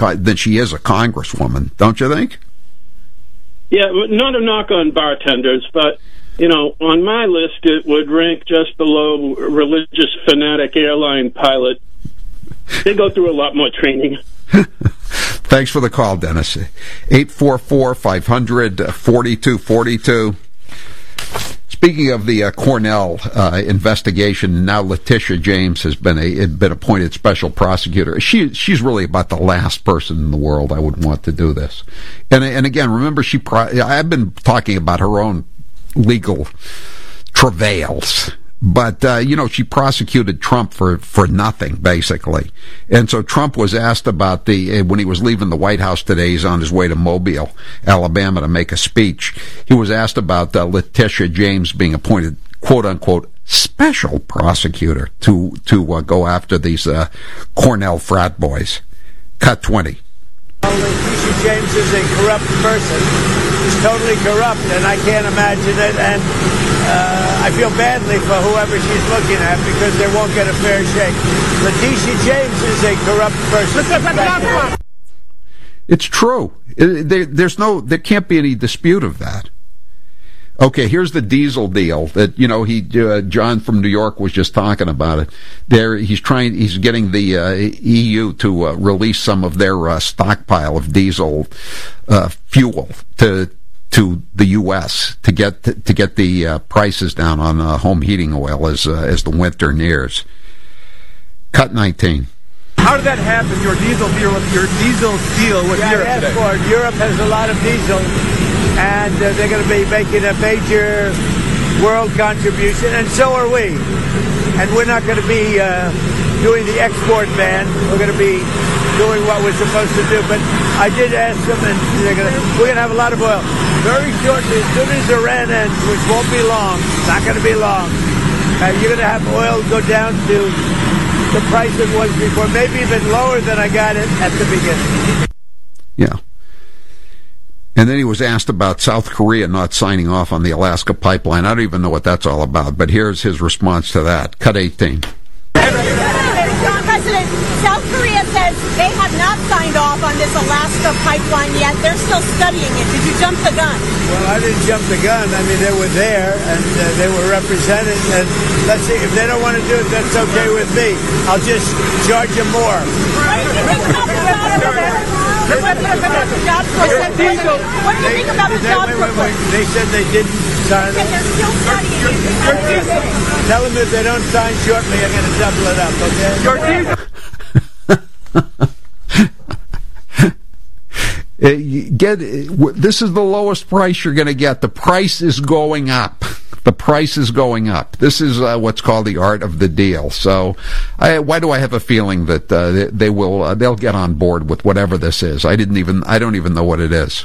than she is a congresswoman, don't you think? Yeah, not a knock on bartenders, but, on my list it would rank just below religious fanatic airline pilot. They go through a lot more training. Thanks for the call, Dennis. 844-500-4242. Speaking of the Cornell investigation, now Letitia James has been appointed special prosecutor. She's really about the last person in the world I would want to do this. And again, remember, I've been talking about her own legal travails. But, she prosecuted Trump for nothing, basically. And so Trump was asked about when he was leaving the White House today, he's on his way to Mobile, Alabama, to make a speech. He was asked about Letitia James being appointed, quote unquote, special prosecutor to go after these Cornell frat boys. Cut 20. Letitia James is a corrupt person. She's totally corrupt, and I can't imagine it. And I feel badly for whoever she's looking at because they won't get a fair shake. Letitia James is a corrupt person. It's true. There can't be any dispute of that. Okay, here's the diesel deal that, John from New York was just talking about it. He's getting the EU to release some of their stockpile of diesel fuel to the U.S. to get the prices down on home heating oil as the winter nears. Cut 19. How did that happen? Your diesel deal with Europe today? Europe has a lot of diesel, and they're going to be making a major world contribution, and so are we. And we're not going to be doing the export ban. We're going to be doing what we're supposed to do. But I did ask them, and we're going to have a lot of oil. Very shortly, as soon as Iran ends, which won't be long, not going to be long, you're going to have oil go down to the price it was before, maybe even lower than I got it at the beginning. Yeah. And then he was asked about South Korea not signing off on the Alaska pipeline. I don't even know what that's all about, but here's his response to that. Cut 18. President, South Korea says they have not signed off on this Alaska pipeline yet. They're still studying it. Did you jump the gun? Well, I didn't jump the gun. I mean, they were there, and they were represented. And let's see, if they don't want to do it, that's okay with me. I'll just charge them more. What do you think about the job program? What do you think about the job program? They said they didn't sign it. They're still studying it. Tell them if they don't sign shortly, I'm going to double it up, okay? This is the lowest price you're going to get. The price is going up. The price is going up. This is what's called the art of the deal. So, why do I have a feeling that they'll get on board with whatever this is? I don't even know what it is.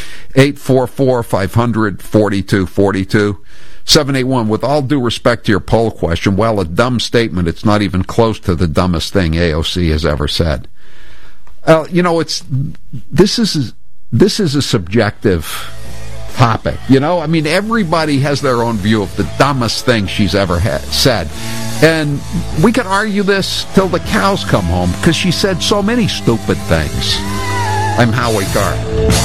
844-500-4242. 781, with all due respect to your poll question, well, a dumb statement, it's not even close to the dumbest thing AOC has ever said. This is a subjective topic. I mean, everybody has their own view of the dumbest thing she's ever said. And we can argue this till the cows come home, because she said so many stupid things. I'm Howie Carr.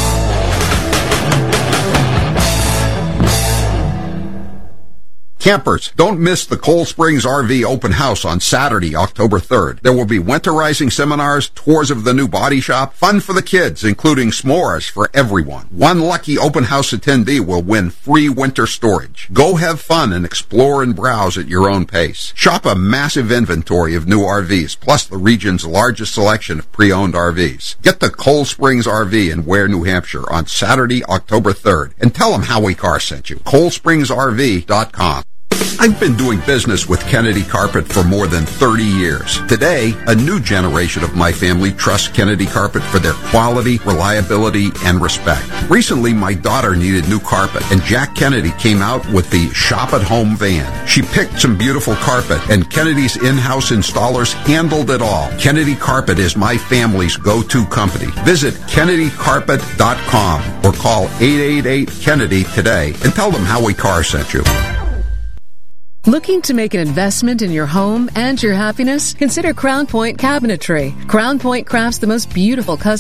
Campers, don't miss the Cold Springs RV Open House on Saturday, October 3rd. There will be winterizing seminars, tours of the new body shop, fun for the kids, including s'mores for everyone. One lucky open house attendee will win free winter storage. Go have fun and explore and browse at your own pace. Shop a massive inventory of new RVs, plus the region's largest selection of pre-owned RVs. Get to Cold Springs RV in Ware, New Hampshire on Saturday, October 3rd, and tell them Howie Carr sent you. ColdSpringsRV.com. I've been doing business with Kennedy Carpet for more than 30 years. Today, a new generation of my family trusts Kennedy Carpet for their quality, reliability, and respect. Recently, my daughter needed new carpet, and Jack Kennedy came out with the Shop at Home van. She picked some beautiful carpet, and Kennedy's in-house installers handled it all. Kennedy Carpet is my family's go-to company. Visit KennedyCarpet.com or call 888-KENNEDY today and tell them Howie Carr sent you. Looking to make an investment in your home and your happiness? Consider Crown Point Cabinetry. Crown Point crafts the most beautiful custom